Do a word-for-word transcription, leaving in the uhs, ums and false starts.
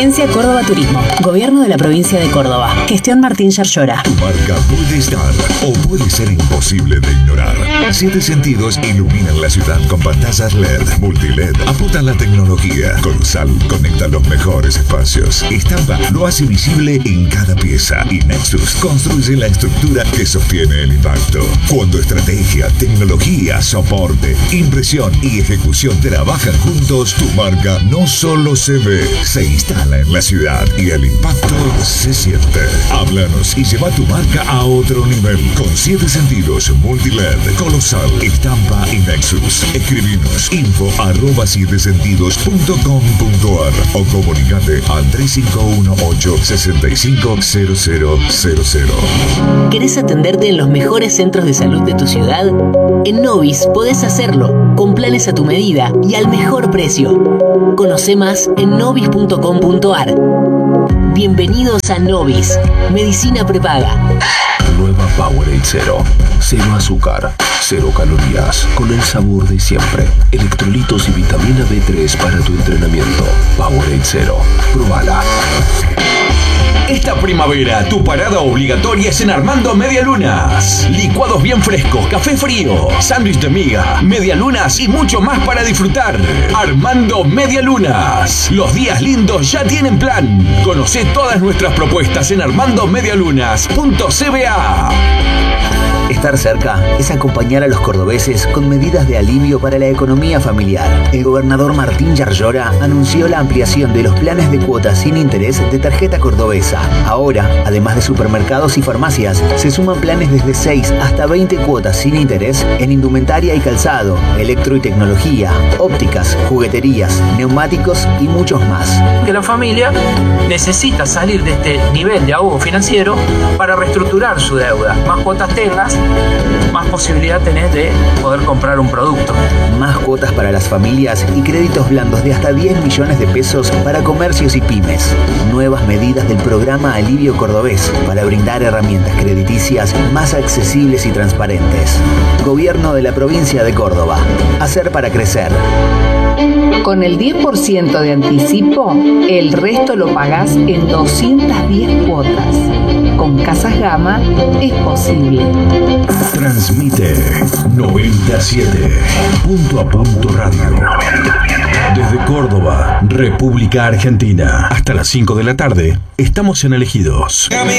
Agencia Córdoba Turismo. Gobierno de la provincia de Córdoba. Gestión Martín Yarlora. Tu marca puede estar o puede ser imposible de ignorar. Siete Sentidos iluminan la ciudad con pantallas L E D, multi-L E D, aportan la tecnología. Colosal conecta los mejores espacios. Estampa lo hace visible en cada pieza. Y Nexus construye la estructura que sostiene el impacto. Cuando estrategia, tecnología, soporte, impresión y ejecución trabajan juntos, tu marca no solo se ve, se instala en la ciudad y el impacto se siente. Háblanos y lleva tu marca a otro nivel. Con Siete Sentidos, multi-L E D, Colosal, Estampa y Nexus. Escribinos info arroba siete sentidos punto com punto ar o comunicate al tres cinco uno ocho, seis cinco cero cero cero cero. ¿Querés atenderte en los mejores centros de salud de tu ciudad? En Novis podés hacerlo, con planes a tu medida y al mejor precio. Conoce más en novis punto com punto ar. Bienvenidos a Novis, medicina prepaga. Nueva Powerade Cero. Cero azúcar, cero calorías, con el sabor de siempre. Electrolitos y vitamina B tres para tu entrenamiento. Powerade Cero. Probala. Esta primavera, tu parada obligatoria es en Armando Medialunas. Licuados bien frescos, café frío, sándwich de miga, medialunas y mucho más para disfrutar. Armando Medialunas. Los días lindos ya tienen plan. Conocé todas nuestras propuestas en armando medialunas punto c b a. Estar cerca es acompañar a los cordobeses con medidas de alivio para la economía familiar. El gobernador Martín Yarlora anunció la ampliación de los planes de cuotas sin interés de tarjeta cordobesa. Ahora, además de supermercados y farmacias, se suman planes desde seis hasta veinte cuotas sin interés en indumentaria y calzado, electro y tecnología, ópticas, jugueterías, neumáticos y muchos más. Que la familia necesita salir de este nivel de ahogo financiero para reestructurar su deuda. Más cuotas tengas, más posibilidad tenés de poder comprar un producto. Más cuotas para las familias y créditos blandos de hasta diez millones de pesos para comercios y pymes. Nuevas medidas del programa Alivio Cordobés para brindar herramientas crediticias más accesibles y transparentes. Gobierno de la provincia de Córdoba. Hacer para crecer. Con el diez por ciento de anticipo, el resto lo pagás en doscientas diez cuotas. Con Casas Gama es posible. Transmite noventa y siete. Punto a punto radio. Desde Córdoba, República Argentina. Hasta las cinco de la tarde, estamos en Elegidos.